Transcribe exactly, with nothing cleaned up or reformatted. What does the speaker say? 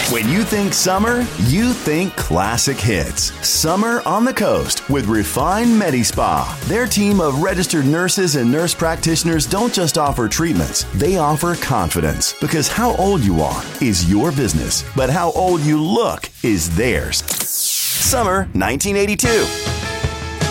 When you think summer, you think classic hits. Summer on the Coast with Refine MediSpa. Their team of registered nurses and nurse practitioners don't just offer treatments, they offer confidence. Because how old you are is your business, but how old you look is theirs. Summer nineteen eighty-two.